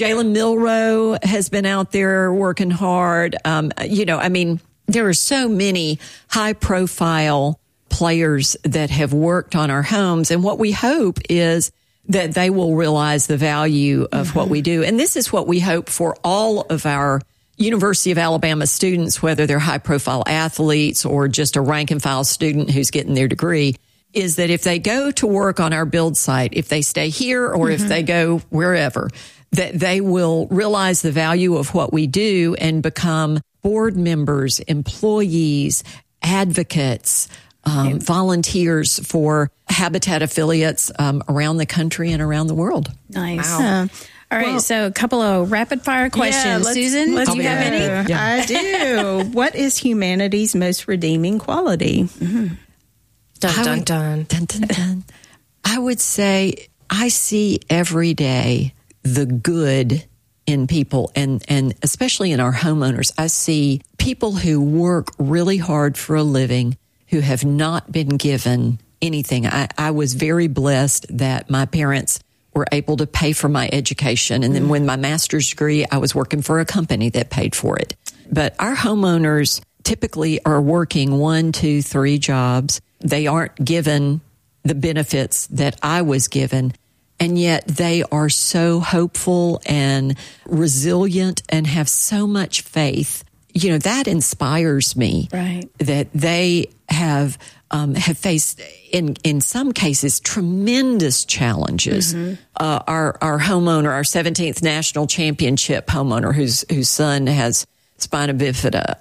Jalen Milroe has been out there working hard. There are so many high-profile players that have worked on our homes. And what we hope is that they will realize the value of what we do. And this is what we hope for all of our University of Alabama students, whether they're high-profile athletes or just a rank-and-file student who's getting their degree, is that if they go to work on our build site, if they stay here or if they go wherever, that they will realize the value of what we do and become board members, employees, advocates, volunteers for Habitat affiliates around the country and around the world. Nice. Wow. All right, so a couple of rapid fire questions. Susan, do you have any? Yeah. I do. What is humanity's most redeeming quality? Dun, dun, dun. Dun, dun, dun. I would say I see every day the good in people and especially in our homeowners. I see people who work really hard for a living who have not been given anything. I was very blessed that my parents were able to pay for my education. And then when my master's degree, I was working for a company that paid for it. But our homeowners typically are working 1, 2, 3 jobs. They aren't given the benefits that I was given. And yet they are so hopeful and resilient and have so much faith. You know, that inspires me. Right. That they have faced, in some cases, tremendous challenges. Our homeowner, our 17th national championship homeowner, whose son has spina bifida,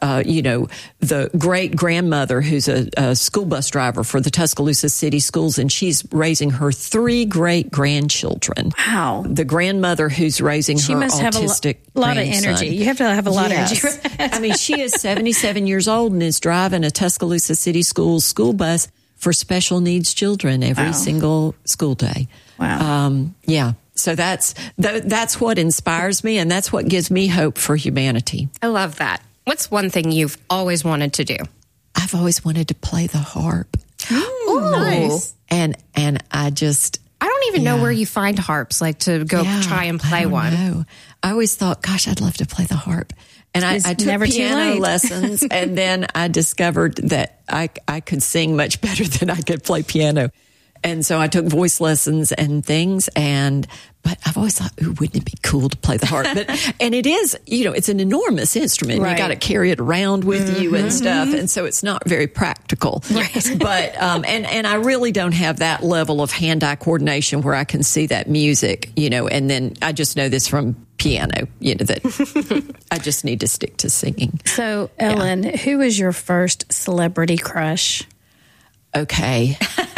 the great grandmother who's a school bus driver for the Tuscaloosa City Schools, and she's raising her 3 great grandchildren. Wow. The grandmother who's raising she her must autistic have a lot of grandson. energy. You have to have a lot of energy. I mean, she is 77 years old and is driving a Tuscaloosa City Schools school bus for special needs children every single school day. Wow. So that's what inspires me, and that's what gives me hope for humanity. I love that. What's one thing you've always wanted to do? I've always wanted to play the harp. Ooh, nice. And I don't even know where you find harps, like to go try and play one. Know. I always thought, gosh, I'd love to play the harp. And I took piano lessons, and then I discovered that I could sing much better than I could play piano. And so I took voice lessons and things, but I've always thought, ooh, wouldn't it be cool to play the harp? And it is, it's an enormous instrument. Right. You got to carry it around with you and stuff. And so it's not very practical. Right. But, and I really don't have that level of hand-eye coordination where I can see that music, and then I just know this from piano, that I just need to stick to singing. So, Ellen, who was your first celebrity crush? Okay.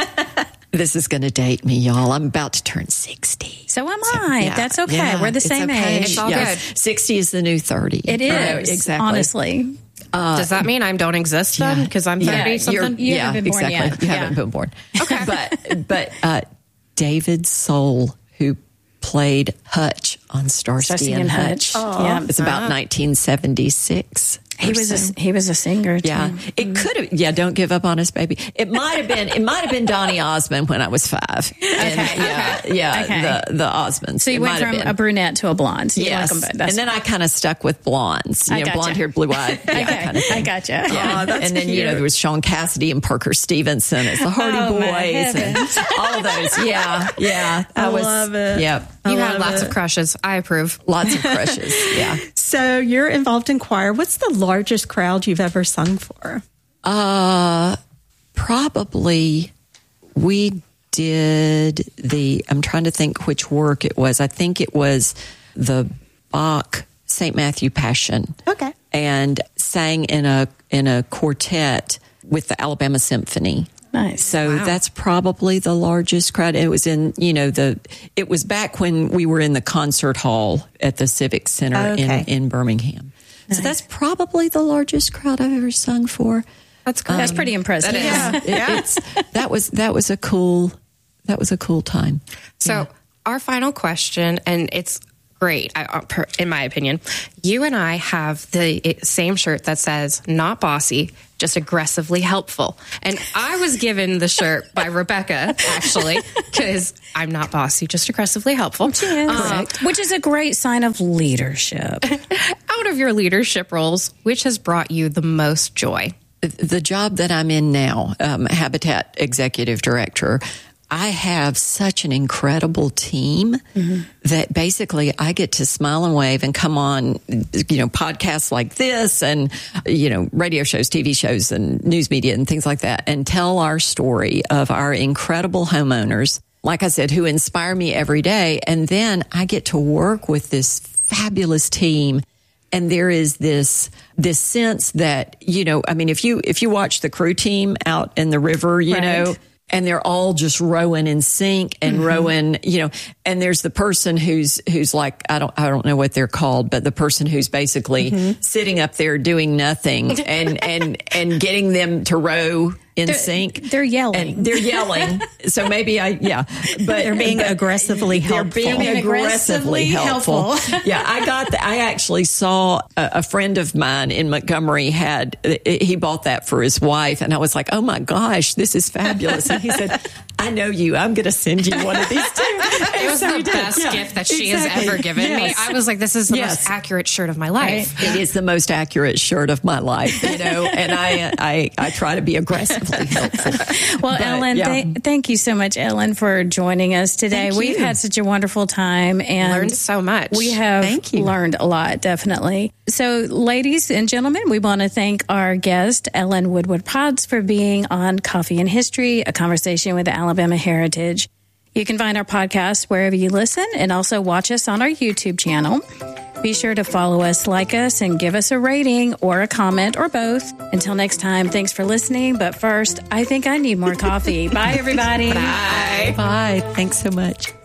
This is going to date me, y'all. I'm about to turn 60. So am I. Yeah, That's okay. We're the same age. It's all good. 60 is the new 30. It is. Exactly. Honestly. Does that mean I don't exist then? Because I'm 30 something? You haven't been born yet. You haven't been born. Okay. But David Soul, who played Hutch on Starsky and Hutch. Yeah. It's about 1976. He was a singer too. Yeah. It could have. Yeah. Don't give up on us, baby. It might have been Donny Osmond when I was 5. The Osmonds. So you went from a brunette to a blonde. So yes. and then I kind of stuck with blondes. Blonde haired, blue eyed. Kind of I gotcha. Yeah. That's and then cute. there was Sean Cassidy and Parker Stevenson as the Hardy Boys and all of those. Yeah. I love it. Yeah. You had lots of crushes. I approve. Lots of crushes. Yeah. So you're involved in choir. What's the largest crowd you've ever sung for? Probably we did I'm trying to think which work it was. I think it was the Bach St. Matthew Passion. Okay. And sang in a quartet with the Alabama Symphony. Nice. So that's probably the largest crowd. It was in, it was back when we were in the concert hall at the Civic Center in Birmingham. Nice. So that's probably the largest crowd I've ever sung for. That's cool. That's pretty impressive. That was a cool time. So our final question, and it's great, in my opinion. You and I have the same shirt that says, not bossy, just aggressively helpful. And I was given the shirt by Rebecca, actually, because I'm not bossy, just aggressively helpful. Which is a great sign of leadership. Out of your leadership roles, which has brought you the most joy? The job that I'm in now, Habitat Executive Director, I have such an incredible team that basically I get to smile and wave and come on, podcasts like this and, radio shows, TV shows and news media and things like that and tell our story of our incredible homeowners, like I said, who inspire me every day. And then I get to work with this fabulous team. And there is this sense that, if you watch the crew team out in the river, and they're all just rowing in sync and rowing, and there's the person who's like, I don't know what they're called, but the person who's basically sitting up there doing nothing and getting them to row in sync. They're yelling. So maybe but they're being aggressively helpful. They're being aggressively helpful. Yeah, I actually saw a friend of mine in Montgomery he bought that for his wife, and I was like, oh my gosh, this is fabulous. And he said, I know you. I'm going to send you one of these too. It was the best gift that she has ever given me. I was like, this is the most accurate shirt of my life. Right? It is the most accurate shirt of my life, and I try to be aggressively helpful. Well, Ellen, thank you so much, Ellen, for joining us today. We've had such a wonderful time and learned so much. We have learned a lot, definitely. So, ladies and gentlemen, we want to thank our guest, Ellen Woodward Potts, for being on Coffee and History, a conversation with Alabama Heritage. You can find our podcast wherever you listen and also watch us on our YouTube channel. Be sure to follow us, like us, and give us a rating or a comment or both. Until next time, thanks for listening. But first, I think I need more coffee. Bye, everybody. Bye. Bye. Thanks so much.